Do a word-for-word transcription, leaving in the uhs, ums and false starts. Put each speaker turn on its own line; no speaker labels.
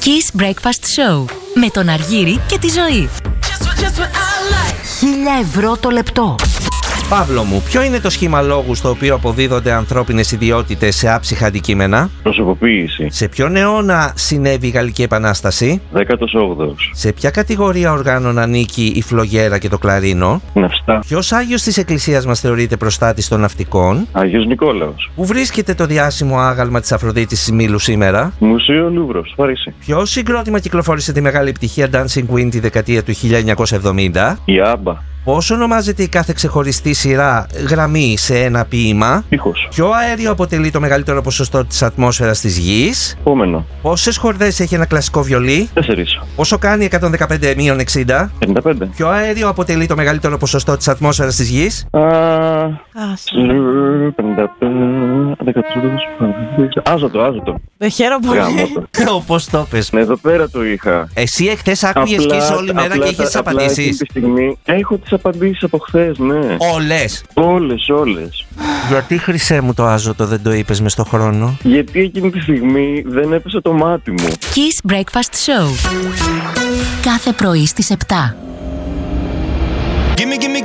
Kiss Breakfast Show με τον Αργύρη και τη Ζωή. Χίλια ευρώ το λεπτό.
Παύλο μου, ποιο είναι το σχήμα λόγου στο οποίο αποδίδονται ανθρώπινες ιδιότητες σε άψυχα αντικείμενα?
Προσωποποίηση.
Σε ποιον αιώνα συνέβη η Γαλλική Επανάσταση?
δέκατος όγδοος.
Σε ποια κατηγορία οργάνων ανήκει η φλογέρα και το κλαρίνο?
Ναυστά.
Ποιος Άγιος της Εκκλησίας μας θεωρείται προστάτης των ναυτικών?
Άγιος Νικόλαος.
Πού βρίσκεται το διάσημο άγαλμα της Αφροδίτης της Μήλου σήμερα?
Μουσείο Λούβρος, Παρίσι.
Ποιο συγκρότημα κυκλοφόρησε τη μεγάλη επιτυχία Dancing Queen τη δεκαετία του χίλια εννιακόσια εβδομήντα?
Η Άμπα.
Πώς ονομάζεται η κάθε ξεχωριστή σειρά γραμμή σε ένα ποίημα?
Ήχος.
Ποιο αέριο αποτελεί το μεγαλύτερο ποσοστό της ατμόσφαιρας της γης?
Επόμενο.
Πόσες χορδές έχει ένα κλασικό βιολί?
Τέσσερις.
Πόσο κάνει εκατόν δεκαπέντε μείον εξήντα?
πενήντα πέντε.
Ποιο αέριο αποτελεί το μεγαλύτερο ποσοστό της ατμόσφαιρας της γης?
Α, πενήντα πέντε. Άζωτο, άζωτο.
Δεν χαίρομαι πολύ.
Όπως το πες.
Εδώ πέρα το είχα.
Εσύ εχθές άκουγες και όλη μέρα και είχες τις απαντήσεις.
Έχω τις απαντήσεις από χθες, ναι.
Όλες.
Όλες, όλες.
Γιατί, χρυσέ μου, το άζωτο δεν το είπες μες στο χρόνο?
Γιατί εκείνη τη στιγμή δεν έπεσε το μάτι μου.
Kiss Breakfast Show. Κάθε πρωί στις επτά.
Gimme, gimme,